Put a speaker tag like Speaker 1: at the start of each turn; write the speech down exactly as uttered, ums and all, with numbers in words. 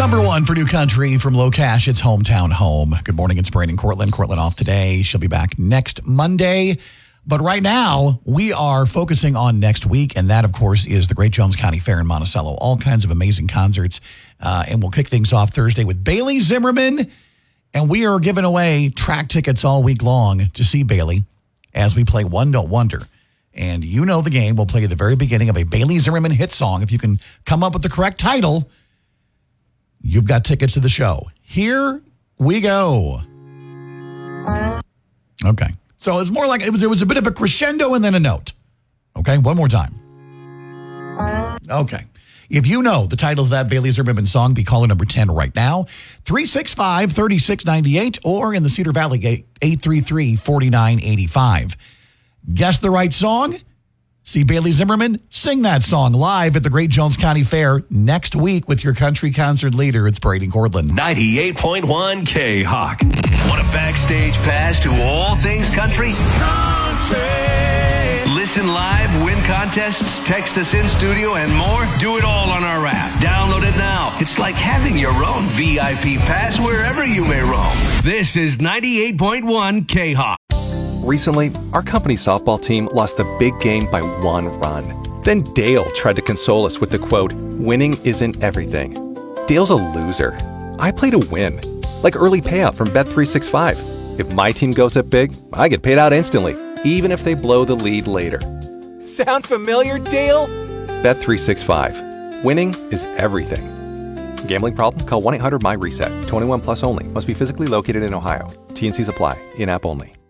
Speaker 1: Number one for New Country from Low Cash, it's Hometown Home. Good morning, it's Brandon Cortland. Cortland off today. She'll be back next Monday. But right now, we are focusing on next week, and that, of course, is the Great Jones County Fair in Monticello. All kinds of amazing concerts, uh, and we'll kick things off Thursday with Bailey Zimmerman, and we are giving away track tickets all week long to see Bailey as we play One Don't Wonder. And you know the game. We'll play at the very beginning of a Bailey Zimmerman hit song. If you can come up with the correct title, you've got tickets to the show. Here we go. Okay. So it's more like it was, it was a bit of a crescendo and then a note. Okay. One more time. Okay. If you know the title of that Bailey Zimmerman song, be caller number ten right now. three six five, three six nine eight or in the Cedar Valley, eight three three, four nine eight five. Guess the right song? See Bailey Zimmerman sing that song live at the Great Jones County Fair next week with your country concert leader. It's Brady Cortland.
Speaker 2: ninety-eight point one K-Hawk. Want a backstage pass to all things country? Country! Listen live, win contests, text us in studio, and more? Do it all on our app. Download it now. It's like having your own V I P pass wherever you may roam. This is ninety-eight point one K-Hawk.
Speaker 3: Recently, our company softball team lost the big game by one run. Then Dale tried to console us with the quote, "Winning isn't everything." Dale's a loser. I play to win. Like early payout from Bet three sixty-five. If my team goes up big, I get paid out instantly, even if they blow the lead later. Sound familiar, Dale? Bet three sixty-five. Winning is everything. Gambling problem? Call one eight hundred M Y RESET. twenty-one plus only. Must be physically located in Ohio. T and C's apply. In-app only.